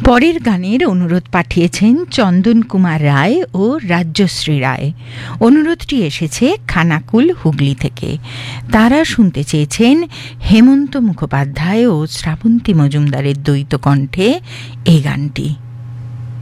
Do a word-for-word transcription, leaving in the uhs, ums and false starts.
পরের গানের অনুরোধ পাঠিয়েছেন চন্দন কুমার রায় ও রাজ্যশ্রী রায়। অনুরোধটি এসেছে খানাকুল, হুগলি থেকে। তারা শুনতে চেয়েছেন হেমন্ত মুখোপাধ্যায় ও শ্রাবন্তী মজুমদারের দ্বৈত কণ্ঠে এই গানটি।